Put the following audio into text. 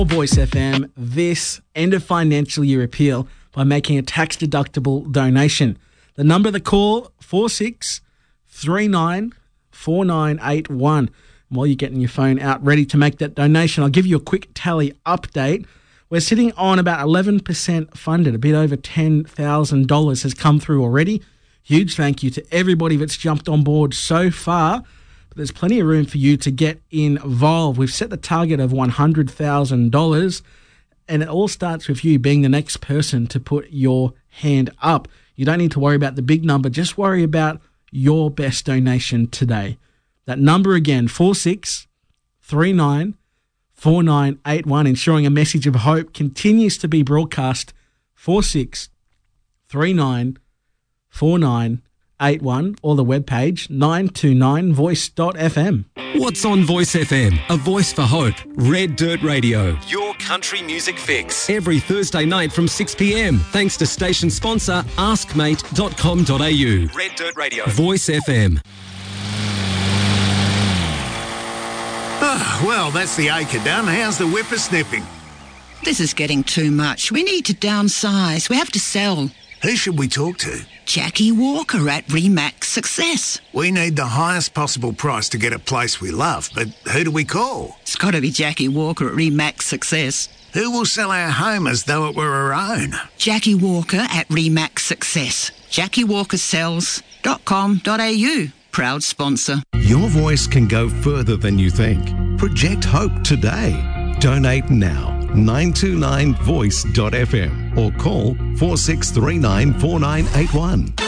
Voice FM, this end of financial year appeal by making a tax-deductible donation. The number to call, 46394981. While you're getting your phone out ready to make that donation, I'll give you a quick tally update. We're sitting on about 11% funded. A bit over $10,000 has come through already. Huge thank you to everybody that's jumped on board so far. But there's plenty of room for you to get involved. We've set the target of $100,000, and it all starts with you being the next person to put your hand up. You don't need to worry about the big number. Just worry about your best donation today. That number again, 46394981, ensuring a message of hope continues to be broadcast. 46394981, or the webpage 929voice.fm. What's on Voice FM? A voice for hope. Red Dirt Radio. Your country music fix. Every Thursday night from 6 p.m. Thanks to station sponsor askmate.com.au. Red Dirt Radio. Voice FM. Oh, well, that's the acre done. How's the whippersnipping? This is getting too much. We need to downsize. We have to sell. Who should we talk to? Jackie Walker at Remax Success. We need the highest possible price to get a place we love, but who do we call? It's got to be Jackie Walker at Remax Success. Who will sell our home as though it were our own? Jackie Walker at Remax Success. JackieWalkerSells.com.au. Proud sponsor. Your voice can go further than you think. Project hope today. Donate now. 929voice.fm or call 46394981.